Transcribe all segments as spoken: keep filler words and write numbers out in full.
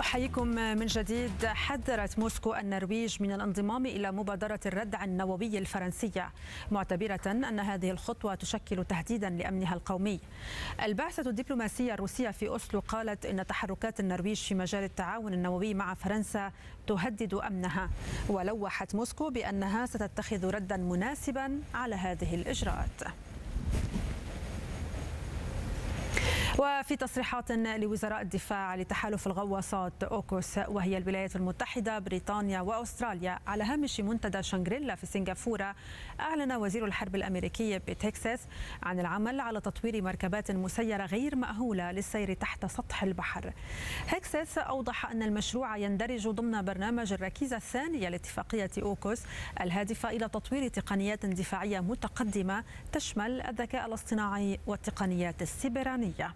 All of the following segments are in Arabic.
أحييكم من جديد. حذرت موسكو النرويج من الانضمام إلى مبادرة الردع النووي الفرنسية، معتبرة أن هذه الخطوة تشكل تهديدا لأمنها القومي. البعثة الدبلوماسية الروسية في أوسلو قالت إن تحركات النرويج في مجال التعاون النووي مع فرنسا تهدد أمنها، ولوحت موسكو بأنها ستتخذ ردا مناسبا على هذه الإجراءات. وفي تصريحات لوزراء الدفاع لتحالف الغواصات أوكوس، وهي الولايات المتحدة بريطانيا وأستراليا، على هامش منتدى شانغريلا في سنغافورة، أعلن وزير الحرب الأمريكي بيت هيكسس عن العمل على تطوير مركبات مسيرة غير مأهولة للسير تحت سطح البحر. هيكسس أوضح أن المشروع يندرج ضمن برنامج الركيزة الثانية لاتفاقية أوكوس الهادفة إلى تطوير تقنيات دفاعية متقدمة تشمل الذكاء الاصطناعي والتقنيات السيبرانية.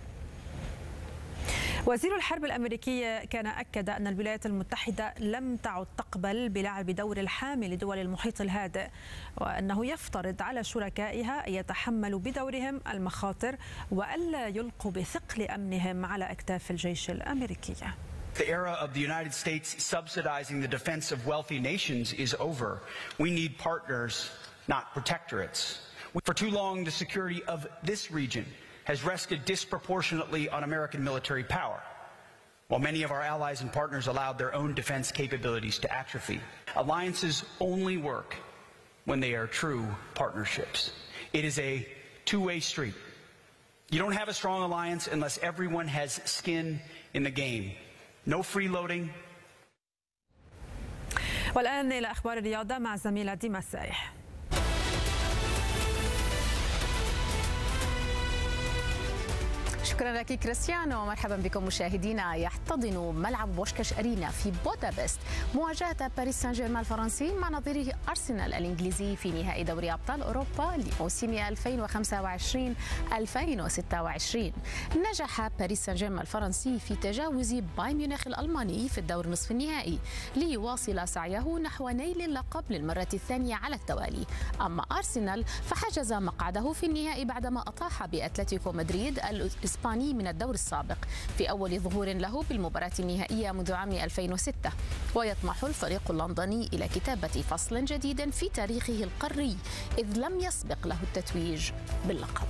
وزير الحرب الأمريكي كان أكد أن الولايات المتحدة لم تعد تقبل بلعب دور الحامي لدول المحيط الهادئ، وأنه يفترض على شركائها أن يتحملوا بدورهم المخاطر وألا يلقوا بثقل أمنهم على أكتاف الجيش الأمريكي. The era of the United States subsidizing the defense of wealthy nations is over. We need partners, not protectorates. For too long, the security of this region has rested disproportionately on American military power, while many of our allies and partners allowed their own defense capabilities to atrophy. Alliances only work when they are true partnerships. It is a two-way street. You don't have a strong alliance unless everyone has skin in the game. No freeloading. والآن إلى أخبار الرياضة مع زميلة ديما السايح. شكرا لك كريستيانو، ومرحبا بكم مشاهدينا. يحتضن ملعب بوشكاش أرينا في بودابست مواجهة باريس سان جيرمان الفرنسي مع نظيره أرسنال الإنجليزي في نهائي دوري أبطال أوروبا لموسم ألفين وخمسة وعشرين ألفين وستة وعشرين. نجح باريس سان جيرمان الفرنسي في تجاوز بايرن ميونخ الألماني في الدور نصف النهائي ليواصل سعيه نحو نيل اللقب للمرة الثانية على التوالي. أما أرسنال فحجز مقعده في النهائي بعدما أطاح بأتلتيكو مدريد الإسباني من الدور السابق في أول ظهور له بالمباراة النهائية منذ عام ألفين وستة. ويطمح الفريق اللندني إلى كتابة فصل جديد في تاريخه القاري، إذ لم يسبق له التتويج باللقب.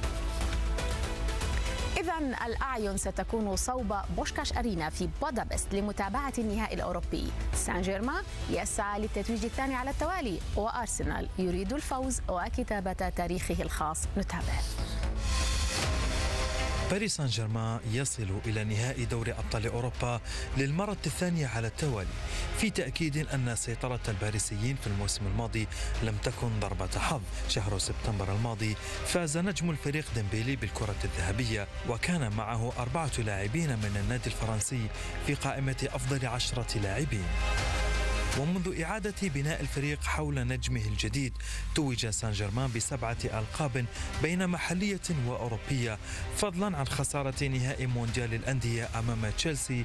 إذن الأعين ستكون صوب بوشكاش أرينا في بودابست لمتابعة النهائي الأوروبي. سان جيرمان يسعى للتتويج الثاني على التوالي، وأرسنال يريد الفوز وكتابة تاريخه الخاص. نتابع. باريس سان جيرمان يصل إلى نهائي دوري أبطال أوروبا للمرة الثانية على التوالي، في تأكيد أن سيطرة الباريسيين في الموسم الماضي لم تكن ضربة حظ. شهر سبتمبر الماضي فاز نجم الفريق ديمبيلي بالكرة الذهبية، وكان معه أربعة لاعبين من النادي الفرنسي في قائمة أفضل عشرة لاعبين. ومنذ إعادة بناء الفريق حول نجمه الجديد توج سان جيرمان بسبعة ألقاب بين محلية وأوروبية، فضلا عن خسارة نهائي مونديال الأندية أمام تشيلسي